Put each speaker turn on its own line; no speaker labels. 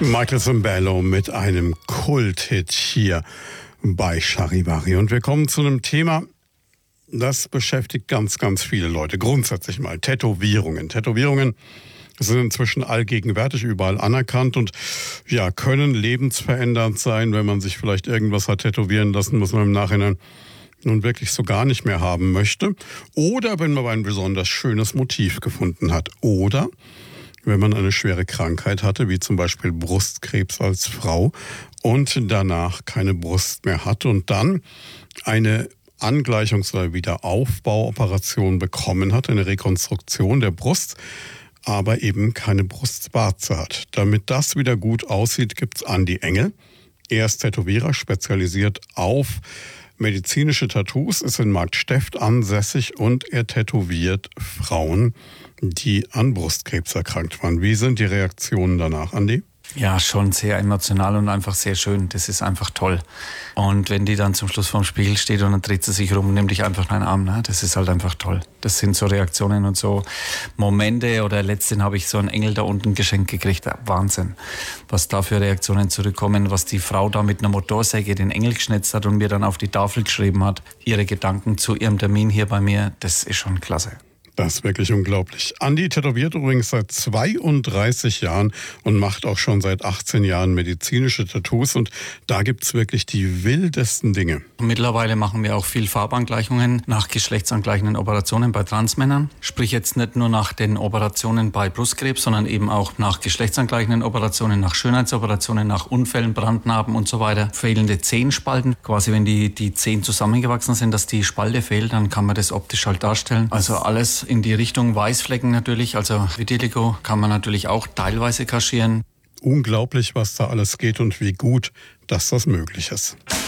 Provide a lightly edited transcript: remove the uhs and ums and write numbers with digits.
Michael Sembello mit einem Kulthit hier bei Charivari. Und wir kommen zu einem Thema, das beschäftigt ganz, ganz viele Leute. Grundsätzlich mal Tätowierungen. Tätowierungen sind inzwischen allgegenwärtig, überall anerkannt und ja, können lebensverändernd sein. Wenn man sich vielleicht irgendwas hat tätowieren lassen, was man im Nachhinein nun wirklich so gar nicht mehr haben möchte. Oder wenn man ein besonders schönes Motiv gefunden hat. Oder wenn man eine schwere Krankheit hatte, wie zum Beispiel Brustkrebs als Frau und danach keine Brust mehr hat und dann eine Angleichungs- oder Wiederaufbauoperation bekommen hat, eine Rekonstruktion der Brust, aber eben keine Brustwarze hat. Damit das wieder gut aussieht, gibt's Andi Engel. Er ist Tätowierer, spezialisiert auf medizinische Tattoos, ist in Marktsteft ansässig und er tätowiert Frauen, die an Brustkrebs erkrankt waren. Wie sind die Reaktionen danach, Andi?
Ja, schon sehr emotional und einfach sehr schön. Das ist einfach toll. Und wenn die dann zum Schluss vorm Spiegel steht und dann dreht sie sich rum und nimmt dich einfach in den Arm, ne? Das ist halt einfach toll. Das sind so Reaktionen und so Momente. Oder letztens habe ich so einen Engel da unten geschenkt gekriegt. Wahnsinn, was da für Reaktionen zurückkommen, was die Frau da mit einer Motorsäge den Engel geschnitzt hat und mir dann auf die Tafel geschrieben hat, ihre Gedanken zu ihrem Termin hier bei mir. Das ist schon klasse.
Das ist wirklich unglaublich. Andi tätowiert übrigens seit 32 Jahren und macht auch schon seit 18 Jahren medizinische Tattoos. Und da gibt's wirklich die wildesten Dinge.
Mittlerweile machen wir auch viel Farbangleichungen nach geschlechtsangleichenden Operationen bei Transmännern. Sprich jetzt nicht nur nach den Operationen bei Brustkrebs, sondern eben auch nach geschlechtsangleichenden Operationen, nach Schönheitsoperationen, nach Unfällen, Brandnarben und so weiter. Fehlende Zehenspalten, quasi wenn die Zehen zusammengewachsen sind, dass die Spalte fehlt, dann kann man das optisch halt darstellen. Also alles in die Richtung Weißflecken natürlich, also Vitiligo kann man natürlich auch teilweise kaschieren.
Unglaublich, was da alles geht und wie gut, dass das möglich ist.